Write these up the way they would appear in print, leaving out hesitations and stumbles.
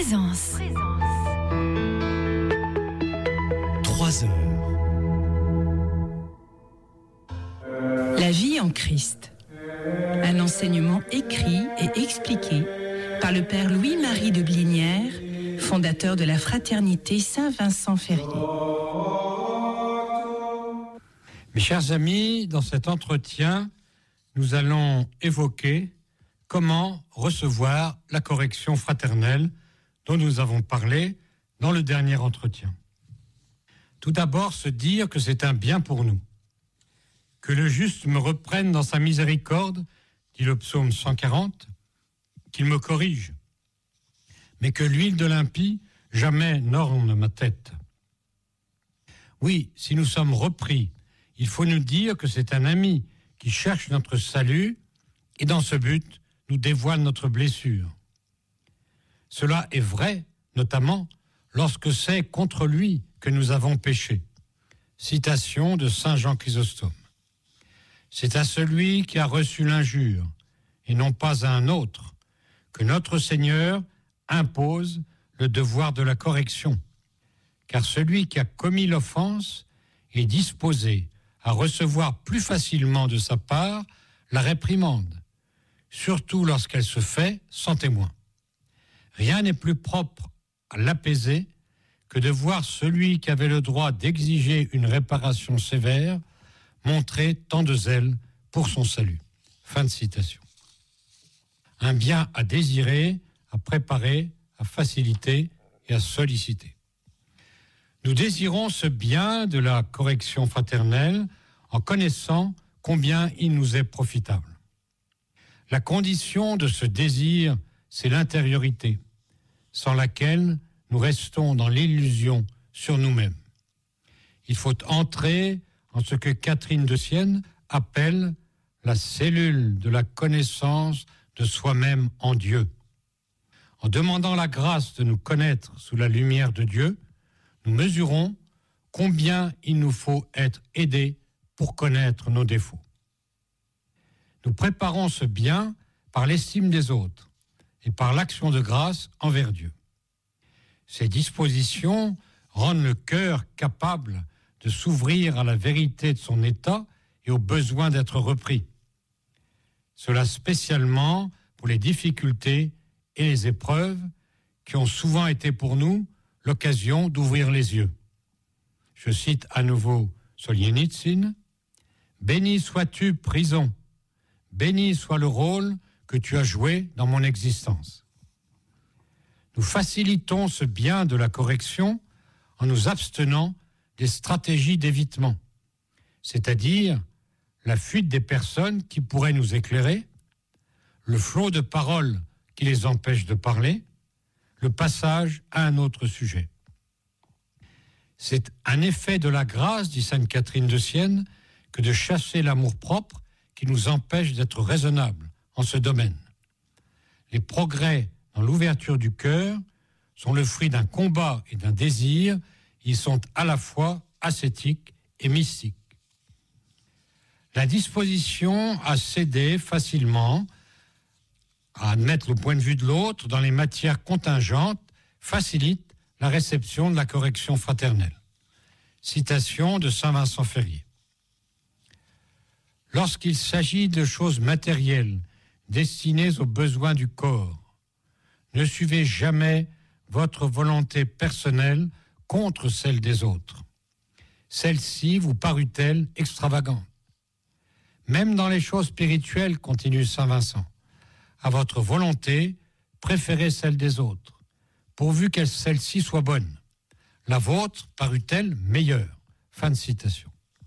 Présence. 3 heures. La vie en Christ. Un enseignement écrit et expliqué par le Père Louis-Marie de Blinière, fondateur de la Fraternité Saint-Vincent-Ferrier. Mes chers amis, dans cet entretien, nous allons évoquer comment recevoir la correction fraternelle dont nous avons parlé dans le dernier entretien. Tout d'abord, se dire que c'est un bien pour nous. Que le juste me reprenne dans sa miséricorde, dit le psaume 140, qu'il me corrige, mais que l'huile de l'impie jamais n'orne ma tête. Oui, si nous sommes repris, il faut nous dire que c'est un ami qui cherche notre salut et dans ce but nous dévoile notre blessure. Cela est vrai, notamment lorsque c'est contre lui que nous avons péché. Citation de saint Jean Chrysostome. C'est à celui qui a reçu l'injure, et non pas à un autre, que notre Seigneur impose le devoir de la correction. Car celui qui a commis l'offense est disposé à recevoir plus facilement de sa part la réprimande, surtout lorsqu'elle se fait sans témoin. Rien n'est plus propre à l'apaiser que de voir celui qui avait le droit d'exiger une réparation sévère montrer tant de zèle pour son salut. Fin de citation. Un bien à désirer, à préparer, à faciliter et à solliciter. Nous désirons ce bien de la correction fraternelle en connaissant combien il nous est profitable. La condition de ce désir, c'est l'intériorité, sans laquelle nous restons dans l'illusion sur nous-mêmes. Il faut entrer en ce que Catherine de Sienne appelle la cellule de la connaissance de soi-même en Dieu. En demandant la grâce de nous connaître sous la lumière de Dieu, nous mesurons combien il nous faut être aidés pour connaître nos défauts. Nous préparons ce bien par l'estime des autres et par l'action de grâce envers Dieu. Ces dispositions rendent le cœur capable de s'ouvrir à la vérité de son état et au besoin d'être repris. Cela spécialement pour les difficultés et les épreuves qui ont souvent été pour nous l'occasion d'ouvrir les yeux. Je cite à nouveau Solzhenitsyn. « Béni sois-tu, prison, béni soit le rôle que tu as joué dans mon existence. » Nous facilitons ce bien de la correction en nous abstenant des stratégies d'évitement, c'est-à-dire la fuite des personnes qui pourraient nous éclairer, le flot de paroles qui les empêche de parler, le passage à un autre sujet. C'est un effet de la grâce, dit sainte Catherine de Sienne, que de chasser l'amour-propre qui nous empêche d'être raisonnables en ce domaine. Les progrès dans l'ouverture du cœur sont le fruit d'un combat et d'un désir. Ils sont à la fois ascétiques et mystiques. La disposition à céder facilement, à admettre le point de vue de l'autre dans les matières contingentes, facilite la réception de la correction fraternelle. Citation de saint Vincent-Ferrier. Lorsqu'il s'agit de choses matérielles destinées aux besoins du corps, ne suivez jamais votre volonté personnelle contre celle des autres. Celle-ci vous parut-elle extravagante? Même dans les choses spirituelles, continue saint Vincent, à votre volonté, préférez celle des autres, pourvu que celle-ci soit bonne. La vôtre parut-elle meilleure? Fin de citation.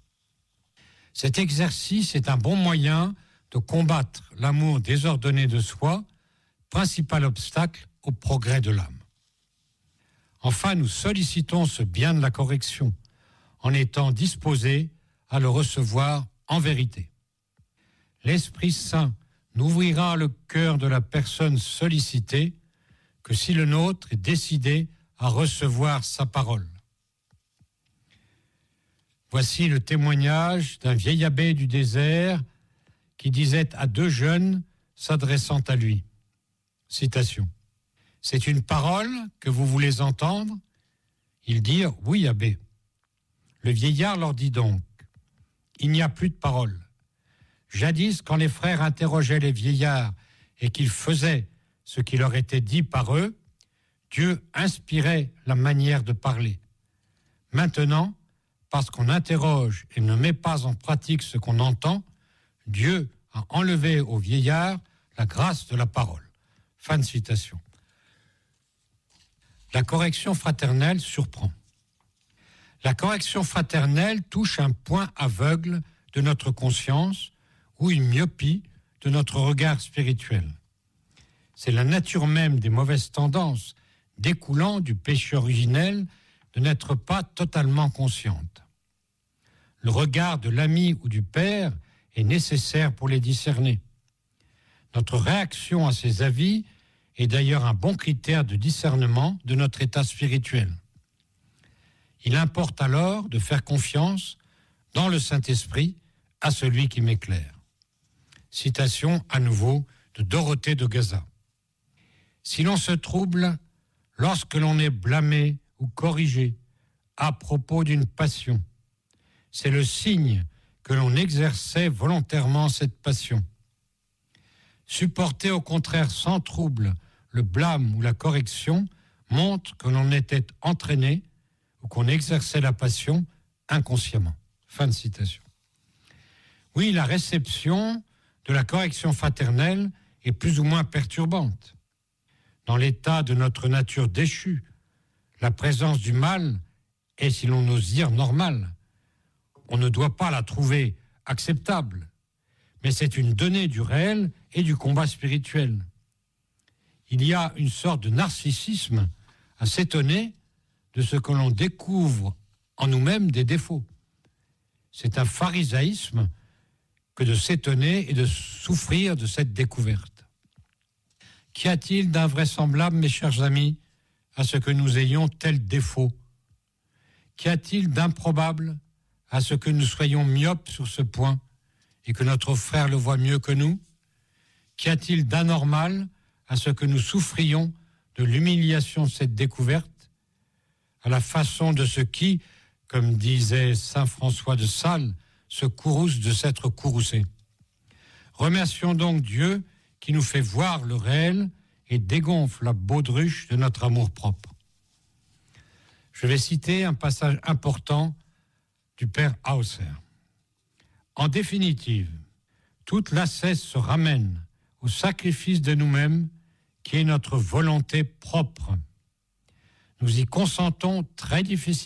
Cet exercice est un bon moyen de combattre l'amour désordonné de soi, principal obstacle au progrès de l'âme. Enfin, nous sollicitons ce bien de la correction en étant disposés à le recevoir en vérité. L'Esprit Saint n'ouvrira le cœur de la personne sollicitée que si le nôtre est décidé à recevoir sa parole. Voici le témoignage d'un vieil abbé du désert qui disait à deux jeunes s'adressant à lui, citation, « C'est une parole que vous voulez entendre ? Ils dirent « Oui, abbé ». Le vieillard leur dit donc « Il n'y a plus de parole. Jadis, quand les frères interrogeaient les vieillards et qu'ils faisaient ce qui leur était dit par eux, Dieu inspirait la manière de parler. Maintenant, parce qu'on interroge et ne met pas en pratique ce qu'on entend, Dieu a enlevé aux vieillards la grâce de la parole. » Fin de citation. La correction fraternelle surprend. La correction fraternelle touche un point aveugle de notre conscience ou une myopie de notre regard spirituel. C'est la nature même des mauvaises tendances découlant du péché originel de n'être pas totalement consciente. Le regard de l'ami ou du père est nécessaire pour les discerner. Notre réaction à ces avis est d'ailleurs un bon critère de discernement de notre état spirituel. Il importe alors de faire confiance dans le Saint-Esprit à celui qui m'éclaire. Citation à nouveau de Dorothée de Gaza. Si l'on se trouble lorsque l'on est blâmé ou corrigé à propos d'une passion, c'est le signe que l'on exerçait volontairement cette passion. Supporter au contraire sans trouble le blâme ou la correction montre que l'on était entraîné ou qu'on exerçait la passion inconsciemment. Fin de citation. Oui, la réception de la correction fraternelle est plus ou moins perturbante. Dans l'état de notre nature déchue, la présence du mal est, si l'on ose dire, normale. On ne doit pas la trouver acceptable, mais c'est une donnée du réel et du combat spirituel. Il y a une sorte de narcissisme à s'étonner de ce que l'on découvre en nous-mêmes des défauts. C'est un pharisaïsme que de s'étonner et de souffrir de cette découverte. Qu'y a-t-il d'invraisemblable, mes chers amis, à ce que nous ayons tel défaut ? Qu'y a-t-il d'improbable à ce que nous soyons myopes sur ce point et que notre frère le voit mieux que nous ? Qu'y a-t-il d'anormal à ce que nous souffrions de l'humiliation de cette découverte, à la façon de ceux qui, comme disait saint François de Sales, se courroucent de s'être courroucés. Remercions donc Dieu qui nous fait voir le réel et dégonfle la baudruche de notre amour-propre. Je vais citer un passage important du Père Hauser. En définitive, toute l'ascèse se ramène au sacrifice de nous-mêmes qui est notre volonté propre. Nous y consentons très difficilement